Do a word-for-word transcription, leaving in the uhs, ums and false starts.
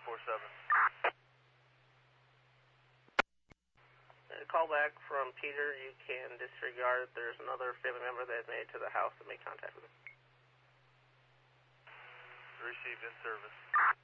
four seven. A call back from Peter. You can disregard. There's another family member that made it to the house and make contact with him. Received in service.